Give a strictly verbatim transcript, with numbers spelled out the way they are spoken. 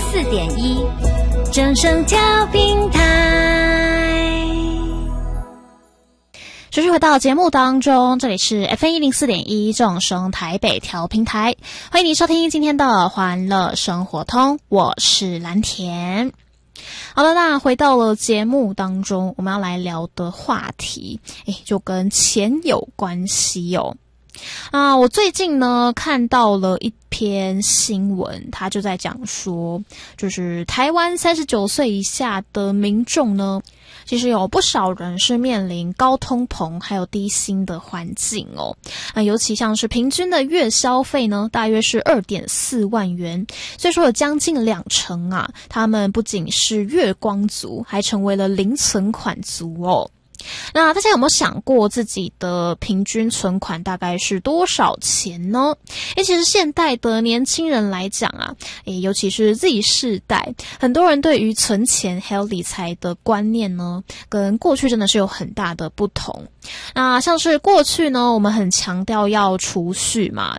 四点一，正声调平台。继续回到节目当中，这里是 F M 一零四点一正声台北调平台，欢迎您收听今天的欢乐生活通，我是蓝田。好了，那回到了节目当中，我们要来聊的话题，诶，就跟钱有关系哦。啊，我最近呢看到了一篇新闻，他就在讲说，就是台湾三十九岁以下的民众呢，其实有不少人是面临高通膨还有低薪的环境哦。那尤其像是平均的月消费呢，大约是 二点四万元，所以说有将近两成啊，他们不仅是月光族，还成为了零存款族哦。那大家有没有想过自己的平均存款大概是多少钱呢？诶，其实现代的年轻人来讲啊，诶，尤其是 Z 世代，很多人对于存钱还有理财的观念呢，跟过去真的是有很大的不同。那像是过去呢，我们很强调要储蓄嘛，